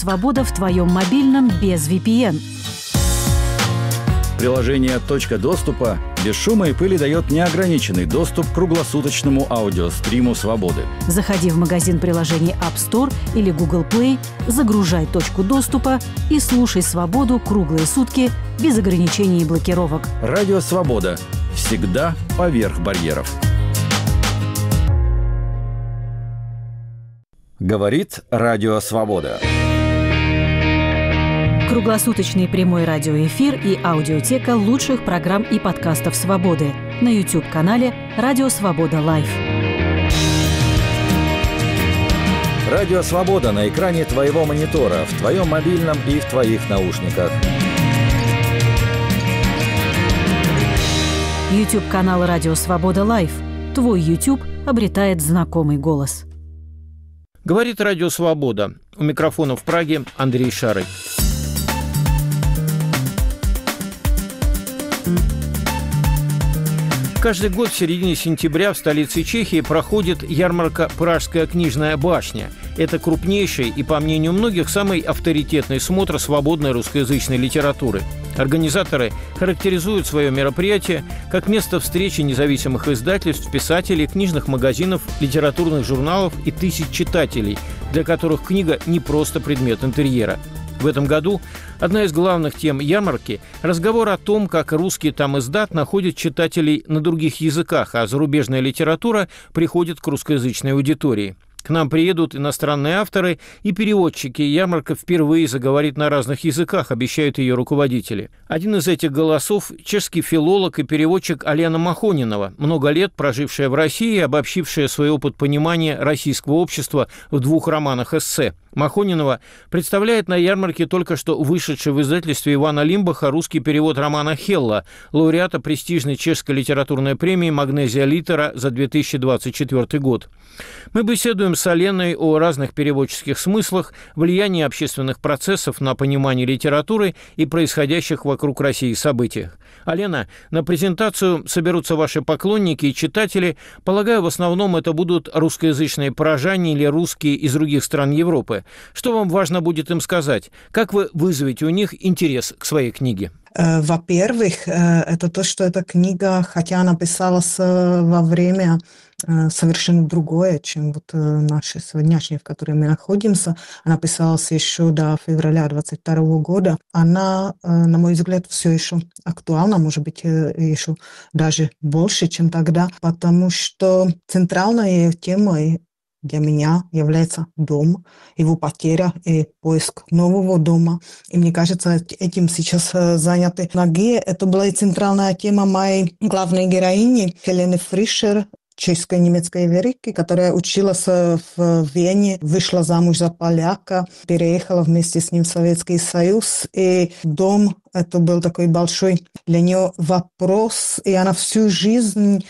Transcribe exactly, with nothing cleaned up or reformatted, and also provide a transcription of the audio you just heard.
Свобода в твоем мобильном без ви пи эн. Приложение «Точка доступа» без шума и пыли дает неограниченный доступ к круглосуточному аудиостриму «Свободы». Заходи в магазин приложений App Store или Google Play, загружай «Точку доступа» и слушай «Свободу» круглые сутки без ограничений и блокировок. Радио «Свобода». Всегда поверх барьеров. Говорит Радио «Свобода». Круглосуточный прямой радиоэфир и аудиотека лучших программ и подкастов «Свободы» на YouTube-канале «Радио Свобода Лайв». Радио «Свобода» на экране твоего монитора, в твоем мобильном и в твоих наушниках. YouTube-канал «Радио Свобода Лайв». Твой YouTube обретает знакомый голос. Говорит Радио Свобода. У микрофона в Праге Андрей Шарый. Каждый год в середине сентября в столице Чехии проходит ярмарка «Пражская книжная башня». Это крупнейший и, по мнению многих, самый авторитетный смотр свободной русскоязычной литературы. Организаторы характеризуют свое мероприятие как место встречи независимых издательств, писателей, книжных магазинов, литературных журналов и тысяч читателей, для которых книга не просто предмет интерьера. В этом году одна из главных тем ярмарки – разговор о том, как русский там издат находит читателей на других языках, а зарубежная литература приходит к русскоязычной аудитории. К нам приедут иностранные авторы и переводчики. Ярмарка впервые заговорит на разных языках, обещают ее руководители. Один из этих голосов – чешский филолог и переводчик Алена Махонинова, много лет прожившая в России и обобщившая свой опыт понимания российского общества в двух романах-эссе. Махонинова представляет на ярмарке только что вышедший в издательстве Ивана Лимбаха русский перевод романа «Хелла», лауреата престижной чешской литературной премии «Магнезия Литера» за две тысячи двадцать четвёртый год. Мы беседуем с Аленой о разных переводческих смыслах, влиянии общественных процессов на понимание литературы и происходящих вокруг России событиях. Алена, на презентацию соберутся ваши поклонники и читатели. Полагаю, в основном это будут русскоязычные парижане или русские из других стран Европы. Что вам важно будет им сказать? Как вы вызовете у них интерес к своей книге? Во-первых, это то, что эта книга, хотя она писалась во время совершенно другое, чем вот наши сегодняшние, в которой мы находимся. Она писалась еще до февраля двадцать второго года. Она, на мой взгляд, все еще актуальна, может быть, еще даже больше, чем тогда, потому что центральной темой для меня является дом, его потеря и поиск нового дома. И мне кажется, этим сейчас заняты многие. Это была и центральная тема моей главной героини Хелены Фришер, чешской немецкой еврейки, которая училась в Вене, вышла замуж за поляка, переехала вместе с ним в Советский Союз. И дом — это был такой большой для нее вопрос. И она всю жизнь